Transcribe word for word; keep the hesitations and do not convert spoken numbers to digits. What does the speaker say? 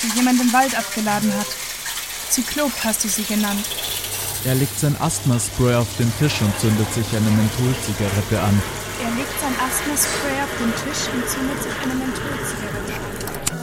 die jemand im Wald abgeladen hat. Zyklop hast du sie genannt. Er legt sein Asthma-Spray auf den Tisch und zündet sich eine Mentholzigarette an. Er legt sein Asthma-Spray auf den Tisch und zündet sich eine Mentholzigarette an.